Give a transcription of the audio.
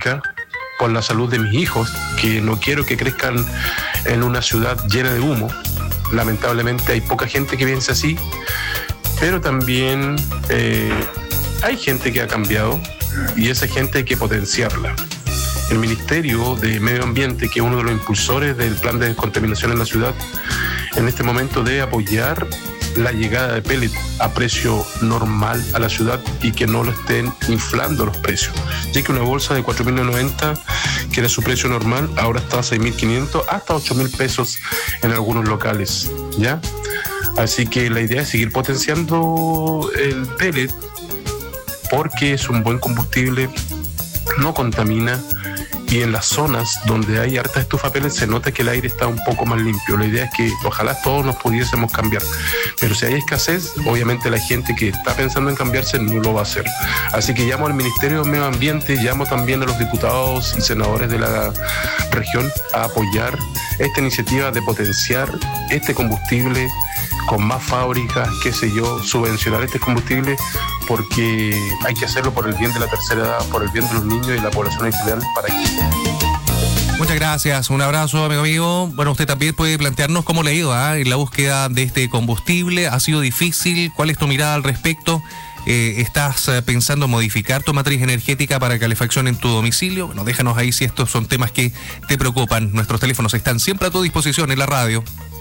económica, por la salud de mis hijos, que no quiero que crezcan en una ciudad llena de humo. Lamentablemente hay poca gente que piensa así, pero también hay gente que ha cambiado y esa gente hay que potenciarla. El Ministerio de Medio Ambiente, que es uno de los impulsores del plan de descontaminación en la ciudad, en este momento debe apoyar la llegada de pellet a precio normal a la ciudad y que no lo estén inflando los precios. Ya que una bolsa de 4.090, que era su precio normal, ahora está a 6.500 hasta 8.000 pesos en algunos locales, ¿ya? Así que la idea es seguir potenciando el pellet porque es un buen combustible, no contamina, y en las zonas donde hay harta estufa pellet se nota que el aire está un poco más limpio. La idea es que ojalá todos nos pudiésemos cambiar, pero si hay escasez, obviamente la gente que está pensando en cambiarse no lo va a hacer. Así que llamo al Ministerio de Medio Ambiente, llamo también a los diputados y senadores de la región a apoyar esta iniciativa de potenciar este combustible con más fábricas, qué sé yo, subvencionar este combustible, porque hay que hacerlo por el bien de la tercera edad, por el bien de los niños y la población en general, para que... Muchas gracias, un abrazo, amigo. Bueno, usted también puede plantearnos cómo le ha ido en la búsqueda de este combustible. ¿Ha sido difícil? ¿Cuál es tu mirada al respecto? ¿Estás pensando en modificar tu matriz energética para calefacción en tu domicilio? Bueno, déjanos ahí si estos son temas que te preocupan. Nuestros teléfonos están siempre a tu disposición en la radio.